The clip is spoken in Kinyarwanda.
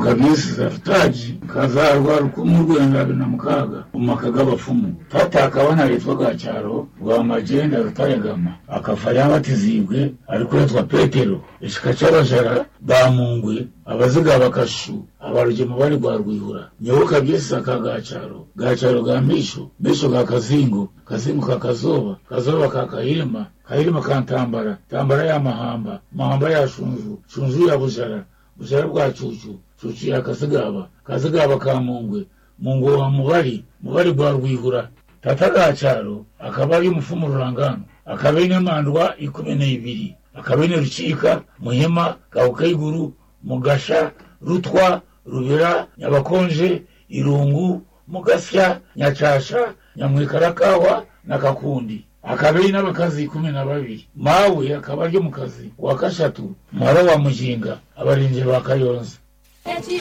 mukabisi zafutaji kazarwa rukumurwenda na mukaga umakaga bafumu tata akabana yitwa Gacaro rwa Magenda rutayagama akafaya batizibwe ariko yitwa Petero ishikacabajara bamungwe abaziga bakashu abaruge mu bari rwa Rwihura nyoboka byese akagacaro Gacaro gambisho bisho gakazingo kazingo kakazoba kazoba kakahirima kahirima kantambara tambara ya mahamba ya shunju ya bujara bwa cucu ya kazigaba ka mungwe wa mubari rwa Rwihura tata Gacaro akaba ari umufumu rurangano akabene mandwa 12 akabene rucika muhema gahukayiguru mugasha rutwa rubira nyabakonje irungu mugasya nyacasha nyamwikarakawa na kakundi akabiri n'abakazi 12 mawe akaba ari mu kazi wa kashatu mwara wa mujinga abarinje ba Kayonza Eti